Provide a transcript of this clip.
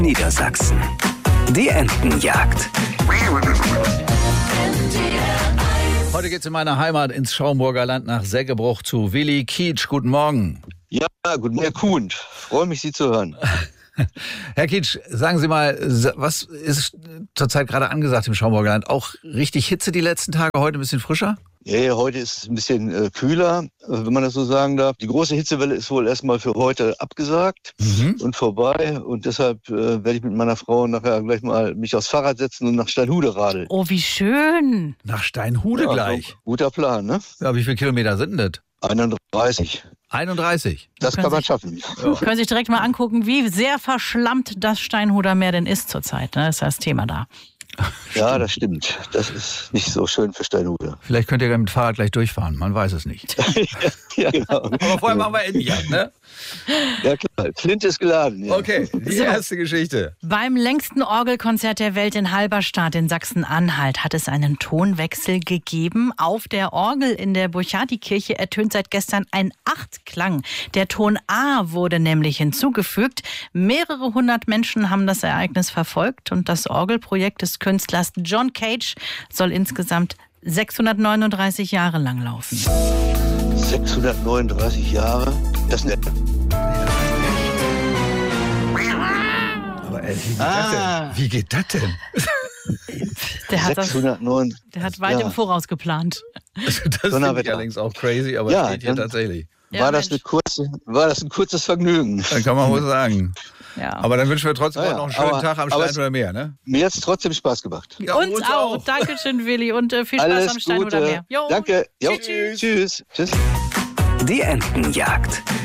Niedersachsen. Die Entenjagd. Heute geht's in meiner Heimat ins Schaumburger Land nach Seggebruch zu Willi Kietsch. Guten Morgen. Ja, guten Morgen, Herr Kuhn. Freue mich, Sie zu hören. Herr Kietsch, sagen Sie mal, was ist zurzeit gerade angesagt im Schaumburger Land? Auch richtig Hitze die letzten Tage, heute ein bisschen frischer? Ja, heute ist es ein bisschen kühler, wenn man das so sagen darf. Die große Hitzewelle ist wohl erstmal für heute abgesagt und vorbei. Und deshalb werde ich mit meiner Frau nachher gleich mal mich aufs Fahrrad setzen und nach Steinhude radeln. Oh, wie schön. Nach Steinhude gleich? So, guter Plan, ne? Ja, wie viele Kilometer sind denn das? 31. 31? Das kann man schaffen. Ja. Können Sie sich direkt mal angucken, wie sehr verschlammt das Steinhuder Meer denn ist zurzeit. Ne? Das ist das Thema da. Ja, das stimmt. Das ist nicht so schön für Steinhude. Vielleicht könnt ihr mit dem Fahrrad gleich durchfahren, man weiß es nicht. Ja, genau. Aber vorher machen wir Entenjagd, ne? Ja, klar. Flinte ist geladen. Ja. Okay, die erste Geschichte. Beim längsten Orgelkonzert der Welt in Halberstadt in Sachsen-Anhalt hat es einen Tonwechsel gegeben. Auf der Orgel in der Burchardikirche ertönt seit gestern ein Achtklang. Der Ton A wurde nämlich hinzugefügt. Mehrere hundert Menschen haben das Ereignis verfolgt und das Orgelprojekt des Künstlers John Cage soll insgesamt 639 Jahre lang laufen. 639 Jahre? Das ist Aber wie geht das denn? Der hat, 609. der hat weit im Voraus geplant. Das finde ich allerdings auch crazy, aber es steht hier tatsächlich. War das ein kurzes Vergnügen? Dann kann man wohl sagen. Ja. Aber dann wünschen wir trotzdem noch einen schönen Tag am Steinhuder Meer, ne? Mir hat es trotzdem Spaß gemacht. Ja, uns auch. Dankeschön, Willi. Und viel Spaß Alles am Steinhuder Gute. Meer. Jo. Danke. Jo. Tschüss. Tschüss. Die Entenjagd.